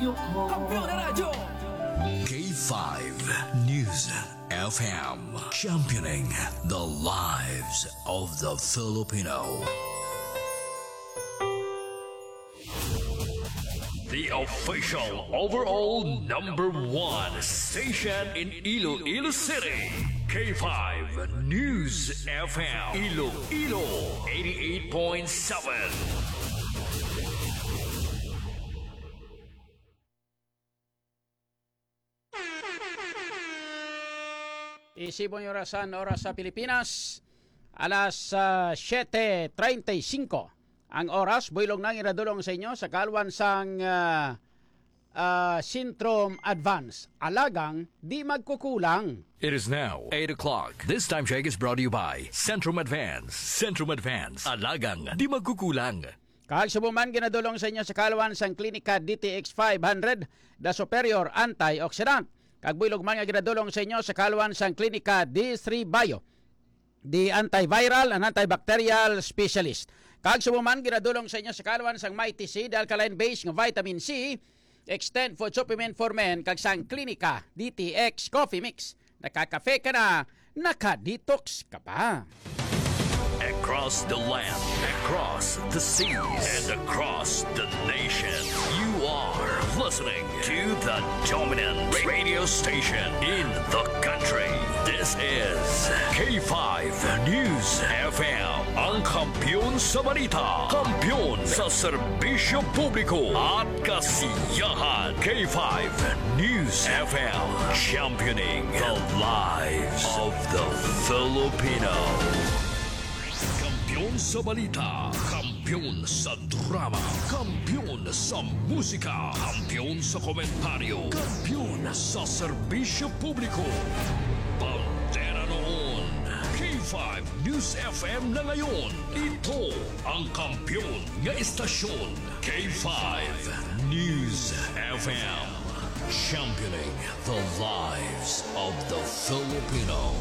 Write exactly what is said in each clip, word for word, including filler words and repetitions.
Kampiyon na radyo! K five News F M, championing the lives of the Filipino. The official overall number one station in Iloilo City. K five News F M, Iloilo eighty-eight point seven. Isipon yung orasan, oras sa Pilipinas, alas uh, siyete treinta y cinco. Ang oras, builong nang iradulong sa inyo sa kalwan sang uh, uh, Sintrom Advance. Alagang di magkukulang. It is now eight o'clock. This time check is brought to you by Centrum Advance. Centrum Advance. Alagang di magkukulang. Kahag subuman ginadulong sa inyo sa kalwan sang Klinika D T X five hundred, the superior antioxidant. Kagbulog man nga ginadulong sa inyo sa kalwan sang Klinika D three Bio, the antiviral and antibacterial specialist. Kag subuman ginadulong sa inyo sa kalwan sang Mighty Seed alkaline base nga vitamin C, extend food supplement for men kag sang Klinika D T X coffee mix. Nakakafe ka na, naka-detox ka pa. Across the land, across the seas, and across the nation, you are listening to the dominant radio station in the country. This is K five News F M, ang kampiyon sa balita, kampiyon sa serbisyo publiko at kasiyahan. K five News F M, championing the lives of the Filipino. Kampiyon sa balita, kampiyon sa drama, kampiyon sa musika, kampiyon sa komentaryo, kampiyon sa serbisyo publiko. Bandera noon, K five News F M na ngayon. Ito ang kampiyon nga istasyon, K five News F M. Championing the lives of the Filipino.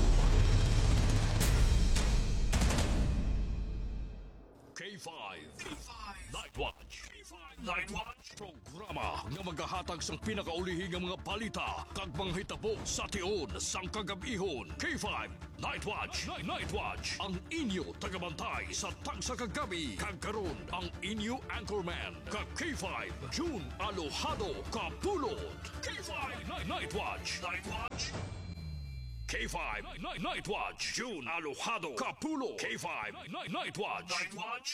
K five Night Watch. Night Watch programa nga magahatag sang pinakaulihing nga mga balita kag mga hitabo sa tion sang kagabihon. K five Night Watch. Night, Night Watch ang inyo tagabantay sa tagsa kagabi kag karon ang inyo anchorman kag K five June Alojado Kapulot. K five Night, Night Watch. Night Watch. K five Night, Night Watch. June Alojado Capulo. K five Night, Night Watch. Night Watch.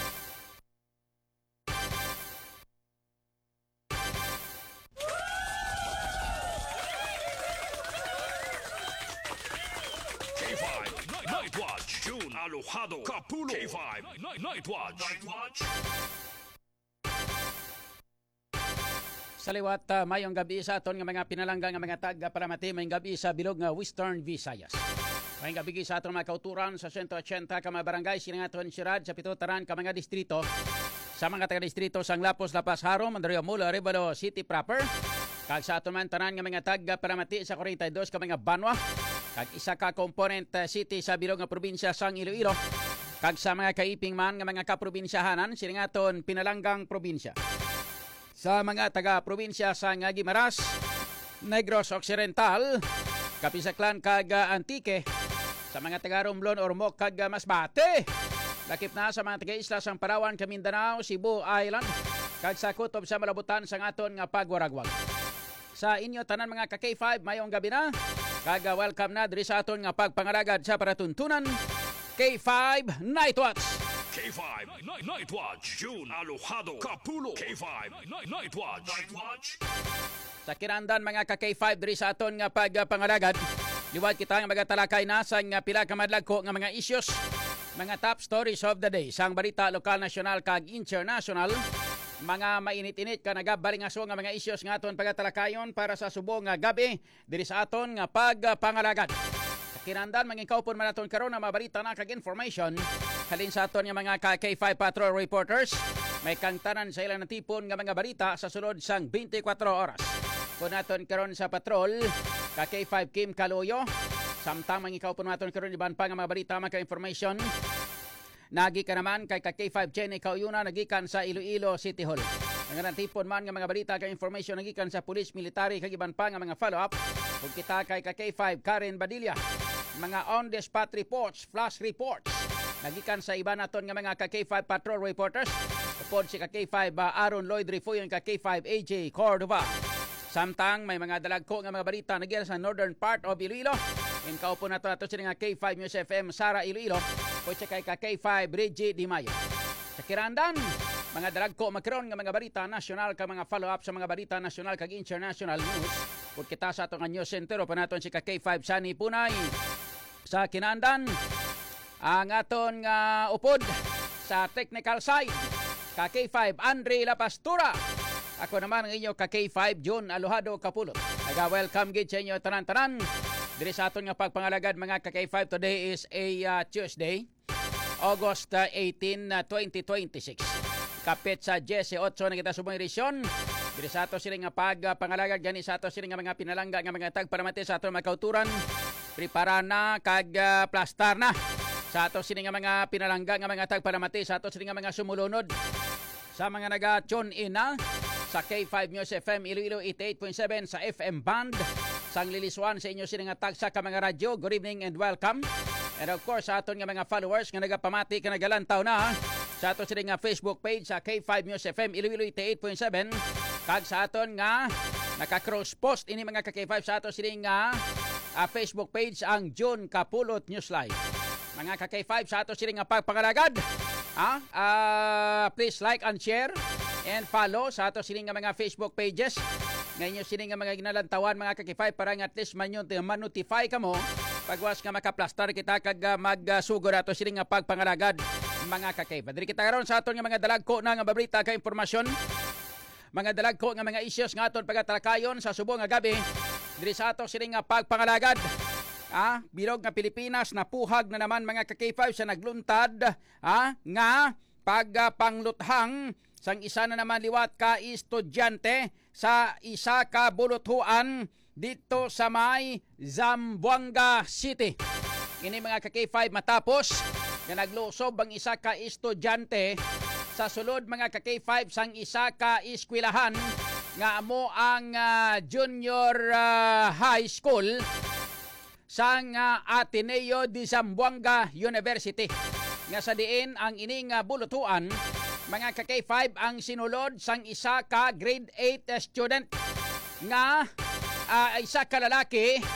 K five Night, Night Watch. June Alojado Capulo. K five Night, Night Watch. Night Watch. Sa liwat, uh, mayong gabi sa aton nga mga pinalanggang nga mga tag para mati mayong gabi sa bilog nga Western Visayas. Mayong gabi sa aton mga kauturan sa one eighty ka mga barangay sinangaton sirad sa pitotaran ka mga distrito. Sa mga taga-distrito sang Lapos, Lapas, Harom, Mandario Mula, Ribalo City proper. Kag sa aton man tanan nga mga tag para mati sa forty-two ka mga banwa. Kag isa ka component uh, city sa bilog nga probinsya sang Iloilo. Kag sa mga kaiping man nga mga kaprobinsyahanan sinangaton pinalanggang probinsya. Sa mga taga-probinsya sa Guimaras, Negros Occidental, Kapisaklan kag Antique, sa mga taga-Romblon, Ormoc kag Masbate, lakip na sa mga taga-isla sang Palawan, Mindanao, Cebu Island, kag sa kutob sa malabutan sang aton nga pagwaragwag. Sa inyo tanan mga ka-K five, mayong gabi na, kag welcome na diri sa aton nga pagpangaragad sa paratuntunan, K five Night Watch. K five Night, Night Watch. June Alojado Capulo. K five Night, Night Watch. Night Watch. Sa kirandan mga ka-K five diri sa aton nga pagpangaragad, liwat kita nga magatalakay na sa nga pila ka madlagko nga mga issues, mga top stories of the day sang balita lokal, nasyonal kag international, mga mainit-init ka nagabalingaso nga mga issues nga aton pagatalakayon para sa subong nga gabi diri sa aton nga pagpangaragad. Kinandan mangikaw po man naton karon na mabalita na kag information halin sa aton nga mga K five Patrol reporters. May kangtanan sa ilang natipon nga mga balita sa sulod sang twenty-four oras. Kung naton karon sa patrol, ka K five Kim Kaloyo, samtang mangikaw po naton karon iban pa nga mga balita mga information. Nagi ka naman kay ka K five Jenny Kauyuna nagikan sa Iloilo City Hall. Nga tipon man nga mga balita kay information nagikan sa pulis, military kag iban pa nga mga follow-up. Ug kita kay ka K five Karen Badilla. Mga on-the-spot reports, flash reports. Nagikan sa iba naton nga mga ka K five patrol reporters. Upod si ka K five uh, Aaron Lloyd Rifuyon, ka K five A J Cordova. Samtang may mga dalagko nga mga balita nagikan sa northern part of Iloilo. In kaupo na to nato sila nga K five News F M Sara Iloilo. Upod si kay ka K five Reggie Di Mayo. Sa Kirandan, mga dalagko magkaroon nga mga balita nasyonal ka mga follow-up sa mga balita nasyonal kag international news. Upod kita sa atong news center o panaton si ka K five Sunny Punay. Sa Kinandan, ang aton nga uh, upod sa technical side, ka K five Andre La Pastura. Ako naman ang inyo ka K five John Alohado Kapulot. Naga-welcome gid sa inyo tanan-tanan. Diri sa aton nga pagpangalagad mga ka K five, today is a uh, Tuesday, August uh, eighteen, uh, twenty twenty-six. Kapit sa eighteen na kita subong edisyon. Diri sa ato sila nga pagpangalagad gani sa ato sila nga mga pinalangga nga mga tagparamati sa ato mga kauturan. Prepara na kag uh, plastar na sa ato sini nga mga pinalangga nga mga tagparamati sa ato sini nga mga sumulunod sa mga naga-tune in na sa K five News F M Iloilo eighty-eight point seven sa F M band sang liliswan sa inyo sini nga tagsa ka mga radyo. Good evening and welcome. And of course sa aton nga mga followers nga nagapamati ka nagalantaw na sa ato sini nga Facebook page sa K five News F M Iloilo eighty-eight point seven kag sa aton nga naka-cross post ini mga ka K five sa ato sini nga Uh, Facebook page ang John Kapulot News Live. Mga ka K five sa ato sila nga pagpangalagad. Ah, uh, please like and share and follow sa ato sila nga mga Facebook pages. Ngayon sila nga mga ginalantawan mga ka K five para nga at least man yun ma-notify ka mo pagwas nga makaplastar kita kag uh, magsugod ato sila nga pagpangalagad mga ka K five. Diri kita karon sa aton nga mga dalagko na nga babrita ka impormasyon. Mga dalagko nga mga issues nga aton pagatalakayon sa subong nga gabi. Diri sa ato sila nga pagpangalagad. Ah, bilog nga Pilipinas napuhag na naman mga ka K five sa nagluntad ah, nga pagpangluthang sang isa na naman liwat ka estudyante sa isa ka buluthuan dito sa may Zamboanga City. Ini mga ka K five matapos nga naglusob ang isa ka estudyante sa sulod mga ka K five sang isa ka eskwelahan nga amo ang uh, junior uh, high school sang uh, Ateneo de Zamboanga University. Nga sa diin ang ining uh, bulutuan mga ka K five ang sinulod sang isa ka grade eight uh, student nga uh, isa ka lalaki